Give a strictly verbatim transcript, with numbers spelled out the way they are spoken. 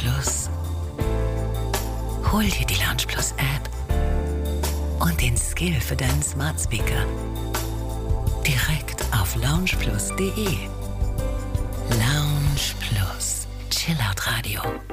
Plus. Hol dir die Lounge Plus App und den Skill für deinen Smart Speaker direkt auf lounge plus punkt de. Lounge Plus, Chillout Radio.